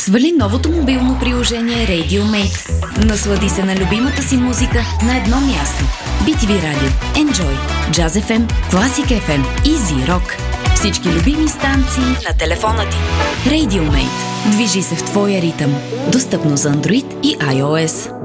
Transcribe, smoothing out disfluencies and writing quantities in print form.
Свали новото мобилно приложение RadioMate. Наслади се на любимата си музика на едно място. BTV Radio, Enjoy, Jazz FM, Classic FM и Z-Rock. Всички любими станции на телефона ти. RadioMate. Движи се в твоя ритъм. Достъпно за Android и iOS.